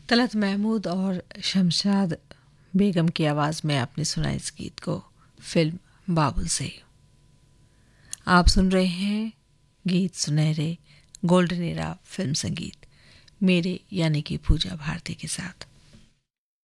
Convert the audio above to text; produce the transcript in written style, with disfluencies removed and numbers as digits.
तलत महमूद और शमशाद बेगम की आवाज़ में आपने सुना इस गीत को फिल्म बाबुल से। आप सुन रहे हैं गीत सुनहरे गोल्डन एरा फिल्म संगीत मेरे यानी कि पूजा भारती के साथ।